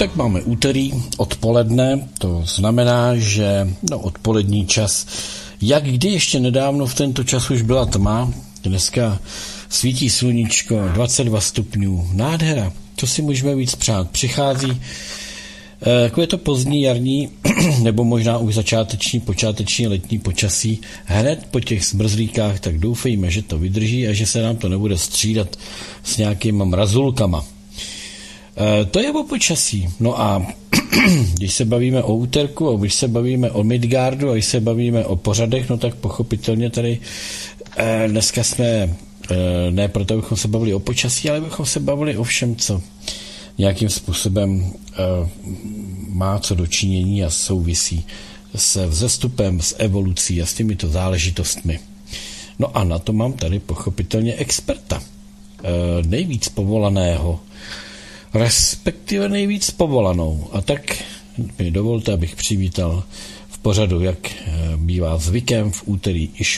tak máme úterý odpoledne, to znamená, že odpolední čas, jak kdy ještě nedávno v tento čas už byla tma, dneska svítí sluníčko, 22 stupňů, nádhera, to si můžeme víc přát. Přichází takové to pozdní jarní, nebo možná už počáteční letní počasí, hned po těch zmrzlíkách, tak doufejme, že to vydrží a že se nám to nebude střídat s nějakýma mrazulkama. To je o počasí. No a když se bavíme o úterku, a když se bavíme o Midgardu, a když se bavíme o pořadech, no tak pochopitelně tady dneska jsme, ne proto, bychom se bavili o počasí, ale bychom se bavili o všem, co nějakým způsobem má co dočinění a souvisí se vzestupem, s evolucí a s těmito záležitostmi. No a na to mám tady pochopitelně experta. Nejvíc povolaného, respektive nejvíc povolanou. A tak mi dovolte, abych přivítal v pořadu, jak bývá zvykem v úterý i